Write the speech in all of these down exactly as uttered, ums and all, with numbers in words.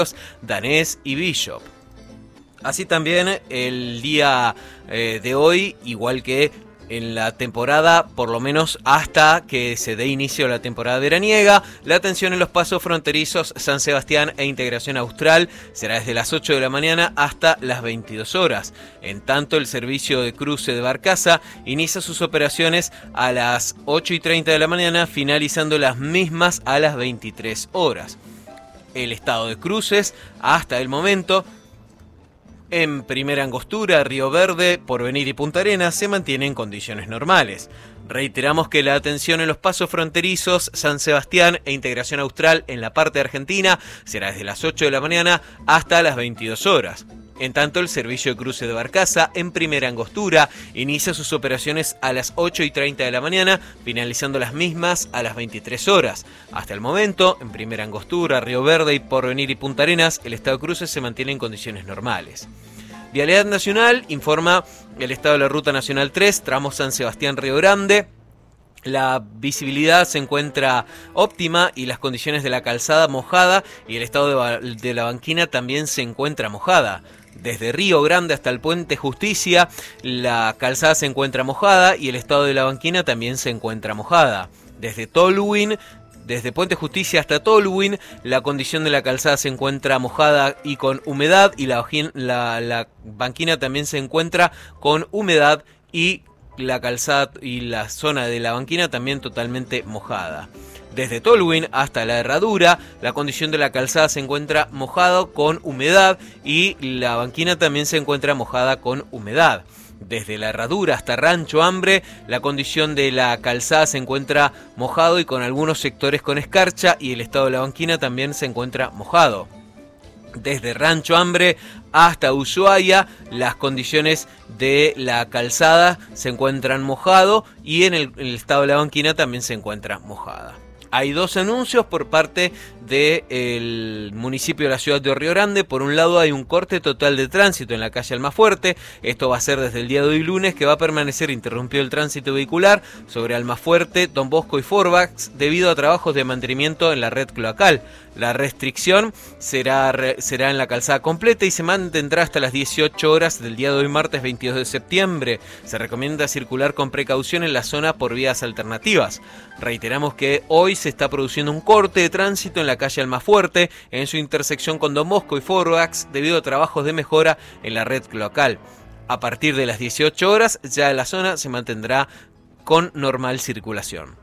Danés y Bishop. Así también el día eh, de hoy, igual que en la temporada, por lo menos hasta que se dé inicio a la temporada veraniega, la atención en los pasos fronterizos San Sebastián e Integración Austral será desde las ocho de la mañana hasta las veintidós horas. En tanto, el servicio de cruce de Barcaza inicia sus operaciones a las ocho y treinta de la mañana, finalizando las mismas a las veintitrés horas. El estado de cruces, hasta el momento, en Primera Angostura, Río Verde, Porvenir y Punta Arenas se mantiene en condiciones normales. Reiteramos que la atención en los pasos fronterizos San Sebastián e Integración Austral en la parte argentina será desde las ocho de la mañana hasta las veintidós horas. En tanto, el servicio de cruce de Barcaza en Primera Angostura inicia sus operaciones a las ocho y treinta de la mañana, finalizando las mismas a las veintitrés horas. Hasta el momento, en Primera Angostura, Río Verde, y Porvenir y Punta Arenas, el estado de cruce se mantiene en condiciones normales. Vialidad Nacional informa el estado de la Ruta Nacional tres, tramo San Sebastián-Río Grande. La visibilidad se encuentra óptima y las condiciones de la calzada mojada y el estado de, de la banquina también se encuentra mojada. Desde Río Grande hasta el Puente Justicia, la calzada se encuentra mojada y el estado de la banquina también se encuentra mojada. Desde Tolwyn, desde Puente Justicia hasta Tolwyn, la condición de la calzada se encuentra mojada y con humedad, y la, la, la banquina también se encuentra con humedad y la calzada y la zona de la banquina también totalmente mojada. Desde Tolwyn hasta la Herradura, la condición de la calzada se encuentra mojada con humedad y la banquina también se encuentra mojada con humedad. Desde la Herradura hasta Rancho Hambre, la condición de la calzada se encuentra mojado y con algunos sectores con escarcha, y el estado de la banquina también se encuentra mojado. Desde Rancho Hambre hasta Ushuaia, las condiciones de la calzada se encuentran mojado y en el, el estado de la banquina también se encuentra mojada. Hay dos anuncios por parte del municipio de la ciudad de Río Grande. Por un lado, hay un corte total de tránsito en la calle Almafuerte. Esto va a ser desde el día de hoy lunes, que va a permanecer interrumpido el tránsito vehicular sobre Almafuerte, Don Bosco y Forbax debido a trabajos de mantenimiento en la red cloacal. La restricción será, será en la calzada completa y se mantendrá hasta las dieciocho horas del día de hoy, martes veintidós de septiembre. Se recomienda circular con precaución en la zona por vías alternativas. Reiteramos que hoy se está produciendo un corte de tránsito en la calle Almafuerte en su intersección con Don Bosco y Forbax debido a trabajos de mejora en la red cloacal. A partir de las dieciocho horas ya la zona se mantendrá con normal circulación.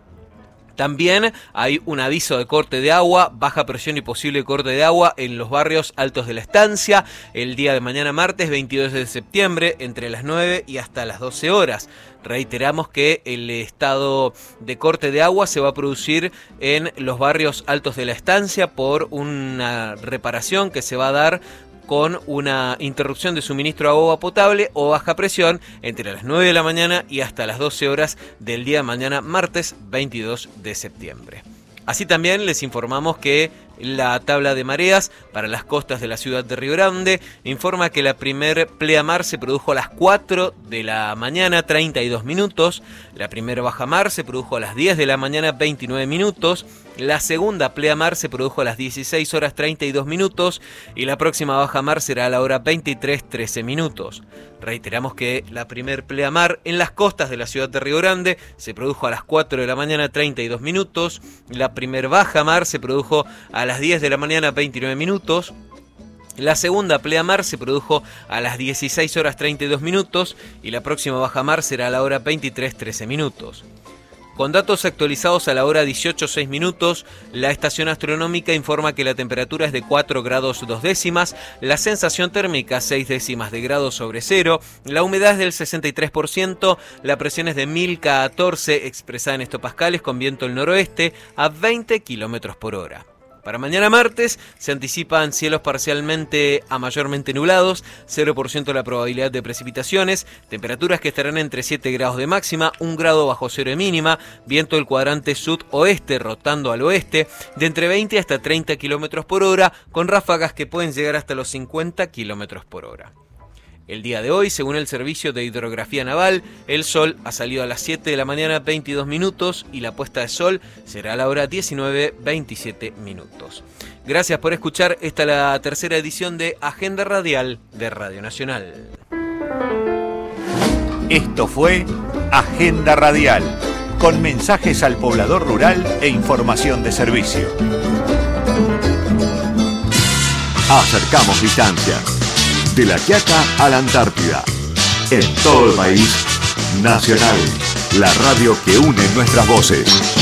También hay un aviso de corte de agua, baja presión y posible corte de agua en los barrios altos de la estancia el día de mañana martes veintidós de septiembre entre las nueve y hasta las doce horas. Reiteramos que el estado de corte de agua se va a producir en los barrios altos de la estancia por una reparación que se va a dar con una interrupción de suministro de agua potable o baja presión entre las nueve de la mañana y hasta las doce horas del día de mañana, martes veintidós de septiembre. Así también les informamos que la tabla de mareas para las costas de la ciudad de Río Grande informa que la primer pleamar se produjo a las cuatro de la mañana, treinta y dos minutos. La primera bajamar se produjo a las diez de la mañana, veintinueve minutos. La segunda pleamar se produjo a las dieciséis horas treinta y dos minutos y la próxima bajamar será a la hora veintitrés trece minutos. Reiteramos que la primer pleamar en las costas de la ciudad de Río Grande se produjo a las cuatro de la mañana, treinta y dos minutos. La primer bajamar se produjo a las diez de la mañana, veintinueve minutos. La segunda pleamar se produjo a las dieciséis horas treinta y dos minutos y la próxima bajamar será a la hora veintitrés trece minutos. Con datos actualizados a la hora dieciocho seis minutos, la estación astronómica informa que la temperatura es de cuatro grados dos décimas, la sensación térmica seis décimas de grado sobre cero, la humedad es del sesenta y tres por ciento, la presión es de mil catorce expresada en hectopascales con viento del noroeste a veinte kilómetros por hora. Para mañana martes se anticipan cielos parcialmente a mayormente nublados, cero por ciento la probabilidad de precipitaciones, temperaturas que estarán entre siete grados de máxima, un grado bajo cero de mínima, viento del cuadrante sudoeste rotando al oeste, de entre veinte hasta treinta kilómetros por hora, con ráfagas que pueden llegar hasta los cincuenta kilómetros por hora. El día de hoy, según el Servicio de Hidrografía Naval, el sol ha salido a las siete de la mañana veintidós minutos y la puesta de sol será a la hora diecinueve veintisiete minutos. Gracias por escuchar. Esta es la tercera edición de Agenda Radial de Radio Nacional. Esto fue Agenda Radial, con mensajes al poblador rural e información de servicio. Acercamos distancias. De La Quiaca a la Antártida. En todo el país, Nacional, la radio que une nuestras voces.